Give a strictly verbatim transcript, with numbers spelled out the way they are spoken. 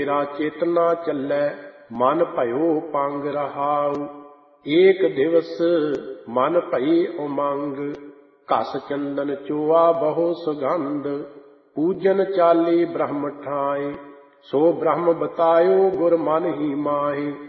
ਮੇਰਾ ਚੇਤਨਾ ਚੱਲੈ ਮਨ ਭਇਓ ਪੰਗ ਰਹਾਉ। ਏਕ ਦਿਵਸ ਮਨ ਭਈ ਉਮੰਗ ਘਸ ਚੰਦਨ ਚੋਆ ਬਹੁ ਸੁਗੰਧ। ਪੂਜਨ ਚਾਲੀ ਬ੍ਰਹਮ ਠਾਏ ਸੋ ਬ੍ਰਹਮ ਬਤਾਇਓ ਗੁਰ ਮਨ ਹੀ ਮਾਹੀ।